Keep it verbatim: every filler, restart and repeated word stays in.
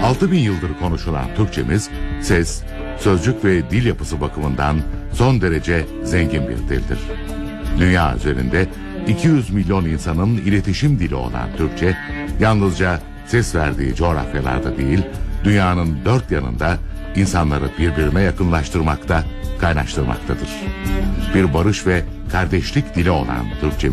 altı bin yıldır konuşulan Türkçemiz, ses, sözcük ve dil yapısı bakımından son derece zengin bir dildir. Dünya üzerinde iki yüz milyon insanın iletişim dili olan Türkçe, yalnızca ses verdiği coğrafyalarda değil, dünyanın dört yanında insanları birbirine yakınlaştırmakta, kaynaştırmaktadır. Bir barış ve kardeşlik dili olan Türkçe